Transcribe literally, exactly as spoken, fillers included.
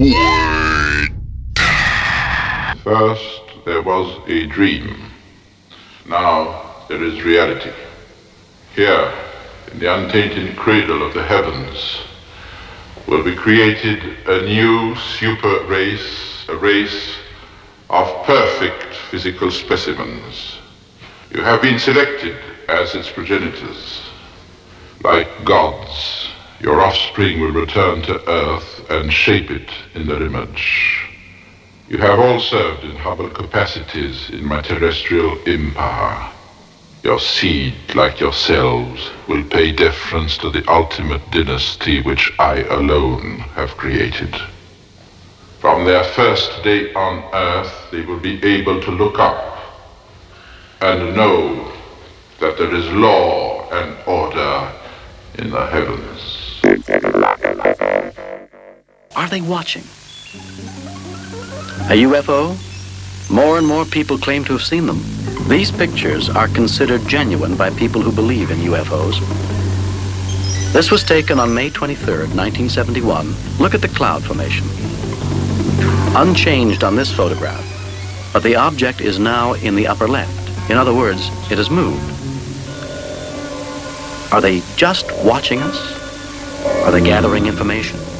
First, there was a dream. Now, there is reality. Here, in the untainted cradle of the heavens, will be created a new super race, a race of perfect physical specimens. You have been selected as its progenitors. Like gods, your offspring will return to Earth and shape it in their image. You have all served in humble capacities in my terrestrial empire. Your seed, like yourselves, will pay deference to the ultimate dynasty which I alone have created. From their first day on Earth, they will be able to look up and know that there is law and order in the heavens. Are they watching? A U F O? More and more people claim to have seen them. These pictures are considered genuine by people who believe in U F Os. This was taken on May twenty-third, nineteen seventy-one. Look at the cloud formation. Unchanged on this photograph, but the object is now in the upper left. In other words, it has moved. Are they just watching us? Are they gathering information?